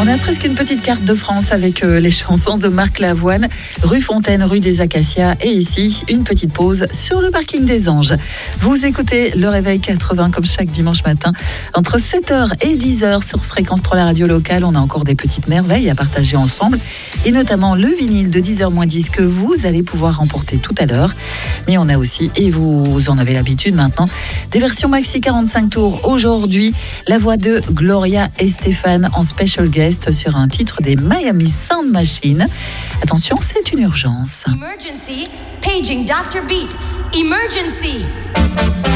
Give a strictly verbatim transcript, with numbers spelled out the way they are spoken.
On a presque une petite carte de France avec euh, les chansons de Marc Lavoine, rue Fontaine, rue des Acacias, et ici, une petite pause sur le parking des Anges. Vous écoutez le Réveil quatre-vingts comme chaque dimanche matin, entre sept heures et dix heures sur Fréquence trois, la radio locale. On a encore des petites merveilles à partager ensemble, et notamment le vinyle de dix heures moins dix que vous allez pouvoir remporter tout à l'heure. Mais on a aussi, et vous en avez l'habitude maintenant, des versions maxi quarante-cinq tours. Aujourd'hui, la voix de Gloria Estefan en special guest sur un titre des Miami Sound Machine. Attention, c'est une urgence. Emergency, paging doctor Beat. Emergency.